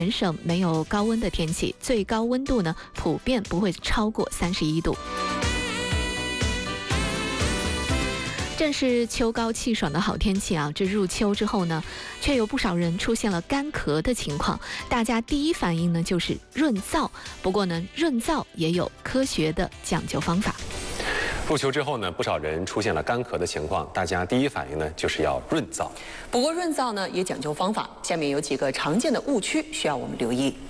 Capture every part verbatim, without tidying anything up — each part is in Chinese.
省没有高温的天气，最高温度呢普遍不会超过三十一度。正是秋高气爽的好天气啊，这入秋之后呢，却有不少人出现了干咳的情况。大家第一反应呢就是润燥，不过呢，润燥也有科学的讲究方法。 入秋之后呢，不少人出现了干咳的情况，大家第一反应呢就是要润燥。 不过润燥呢也讲究方法，下面有几个常见的误区需要我们留意。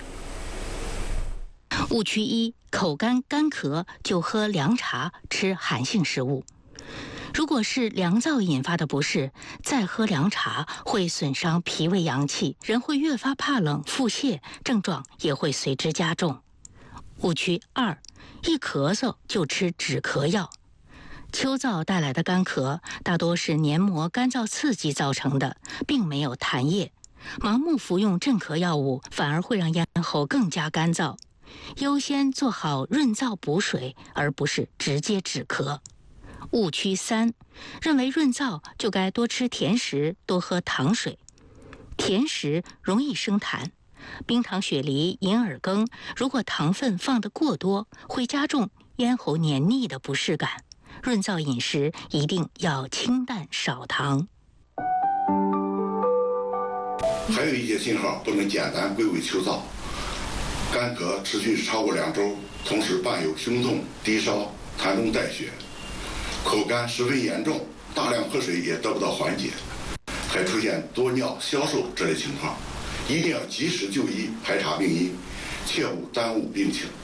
误区一：口干干咳就喝凉茶、吃寒性食物。如果是凉燥引发的不适，再喝凉茶会损伤脾胃阳气，人会越发怕冷、腹泻，症状也会随之加重。误区二：一咳嗽就吃止咳药。秋燥带来的干咳大多是黏膜干燥刺激造成的，并没有痰液。盲目服用镇咳药物反而会让咽喉更加干燥。优先做好润燥补水，而不是直接止咳。误区三：认为润燥就该多吃甜食，多喝糖水。甜食容易生痰，冰糖雪梨、银耳羹，如果糖分放得过多，会加重咽喉黏腻的不适感。润燥饮食一定要清淡少糖。 还有一些信号不能简单归为秋燥，干咳持续超过两周，同时伴有胸痛、低烧、痰中带血，口干十分严重，大量喝水也得不到缓解，还出现多尿、消瘦这类情况，一定要及时就医，排查病因，切勿耽误病情。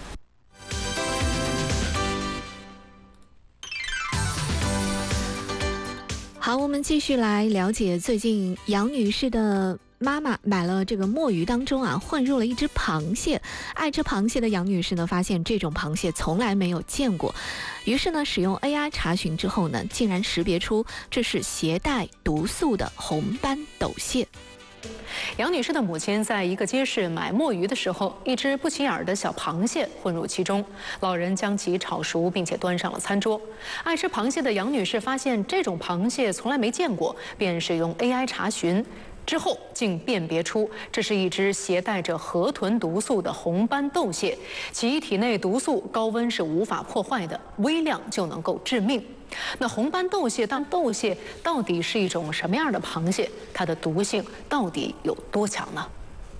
好，我们继续来了解最近杨女士的妈妈买了这个墨鱼当中啊混入了一只螃蟹。爱吃螃蟹的杨女士呢，发现这种螃蟹从来没有见过，于是呢使用 A I 查询之后呢，竟然识别出这是携带毒素的红斑斗蟹。 杨女士的母亲在一个街市买墨鱼的时候，一只不起眼的小螃蟹混入其中，老人将其炒熟，并且端上了餐桌。爱吃螃蟹的杨女士发现这种螃蟹从来没见过，便使用 A I 查询。之后竟辨别出这是一只携带着河豚毒素的红斑斗蟹，其体内毒素高温是无法破坏的，微量就能够致命。那红斑斗蟹当斗蟹到底是一种什么样的螃蟹？它的毒性到底有多强呢？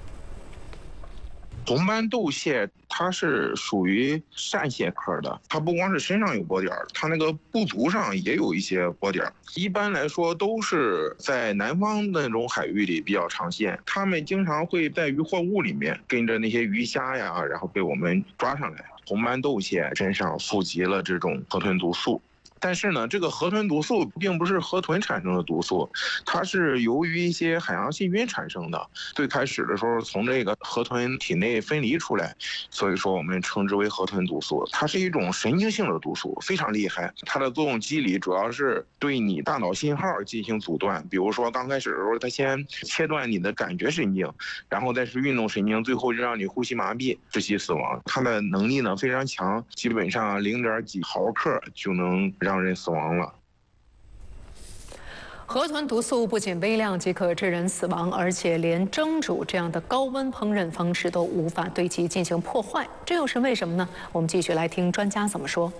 红斑斗蟹它是属于扇蟹科的，它不光是身上有波点，它那个部足上也有一些波点。一般来说都是在南方那种海域里比较常见，它们经常会在渔获物里面跟着那些鱼虾呀，然后被我们抓上来。红斑斗蟹身上富集了这种河豚毒素。但是呢，这个河豚毒素并不是河豚产生的毒素，它是由于一些海洋细菌产生的。最开始的时候从这个河豚体内分离出来，所以说我们称之为河豚毒素。它是一种神经性的毒素，非常厉害。它的作用机理主要是对你大脑信号进行阻断，比如说刚开始的时候，它先切断你的感觉神经，然后再是运动神经，最后就让你呼吸麻痹，窒息死亡。它的能力呢非常强，基本上零点几毫克就能让人死亡了。 河豚毒素不仅微量即可致人死亡，而且连蒸煮这样的高温烹饪方式都无法对其进行破坏，这又是为什么呢？我们继续来听专家怎么说。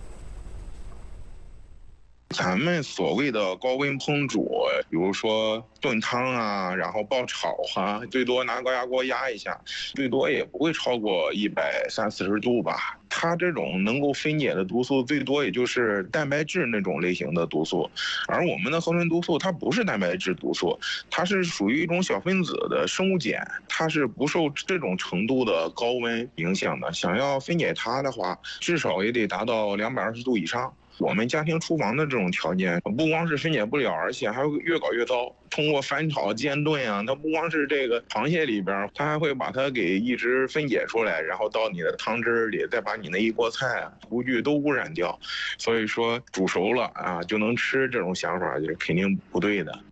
咱们所谓的高温烹煮，比如说炖汤啊，然后爆炒啊，最多拿高压锅压一下，最多也不会超过一百三四十度吧。它这种能够分解的毒素，最多也就是蛋白质那种类型的毒素，而我们的河豚毒素它不是蛋白质毒素，它是属于一种小分子的生物碱，它是不受这种程度的高温影响的。想要分解它的话，至少也得达到两百二十度以上。我们家庭厨房的这种条件，不光是分解不了，而且还会越搞越糟。通过翻炒、煎炖啊，它不光是这个螃蟹里边，它还会把它给一直分解出来，然后到你的汤汁里，再把你那一锅菜、厨具都污染掉。所以说煮熟了啊就能吃，这种想法就是肯定不对的。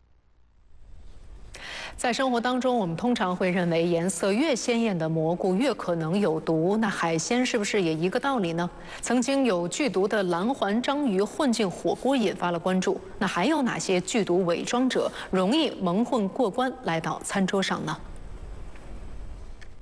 在生活当中，我们通常会认为颜色越鲜艳的蘑菇越可能有毒，那海鲜是不是也一个道理呢？曾经有剧毒的蓝环章鱼混进火锅引发了关注，那还有哪些剧毒伪装者容易蒙混过关来到餐桌上呢？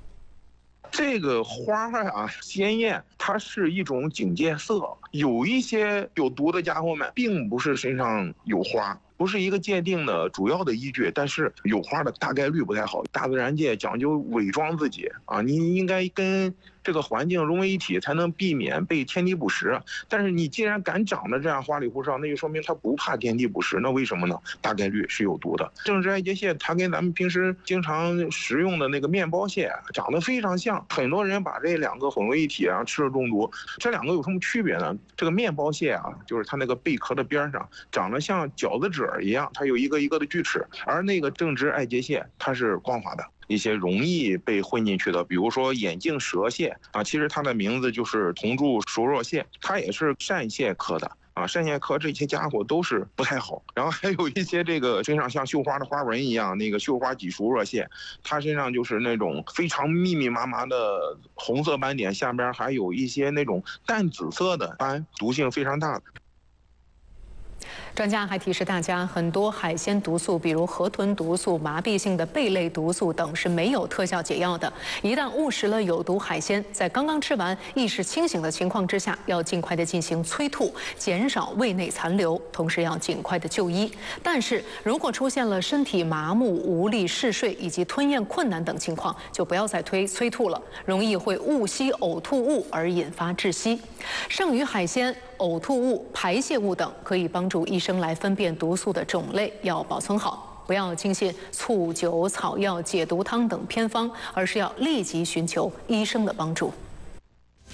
这个花啊，鲜艳，它是一种警戒色。有一些有毒的家伙们，并不是身上有花，不是一个界定的主要的依据，但是有花的大概率不太好。大自然界讲究伪装自己啊，你应该跟这个环境融为一体，才能避免被天敌捕食。但是你既然敢长得这样花里胡哨，那就说明它不怕天敌捕食。那为什么呢？大概率是有毒的。正直艾结蟹，它跟咱们平时经常食用的那个面包蟹长得非常像，很多人把这两个混为一体啊，吃了中毒。这两个有什么区别呢？这个面包蟹啊，就是它那个贝壳的边上长得像饺子褶一样，它有一个一个的锯齿，而那个正直艾结蟹它是光滑的。一些容易被混进去的，比如说眼镜蛇蟹啊，其实它的名字就是铜柱熟若蟹，它也是扇蟹科的啊。扇蟹科这些家伙都是不太好。然后还有一些这个身上像绣花的花纹一样，那个绣花脊熟若蟹，它身上就是那种非常密密麻麻的红色斑点，下边还有一些那种淡紫色的斑，毒性非常大的。 专家还提示大家，很多海鲜毒素，比如河豚毒素、麻痹性的贝类毒素等，是没有特效解药的。一旦误食了有毒海鲜，在刚刚吃完、意识清醒的情况之下，要尽快的进行催吐，减少胃内残留，同时要尽快的就医。但是如果出现了身体麻木、无力嗜睡以及吞咽困难等情况，就不要再推催吐了，容易会误吸呕吐物而引发窒息。剩余海鲜、呕吐物、排泄物等可以帮助医生来分辨毒素的种类，要保存好，不要轻信醋、酒、草药、解毒汤等偏方，而是要立即寻求医生的帮助。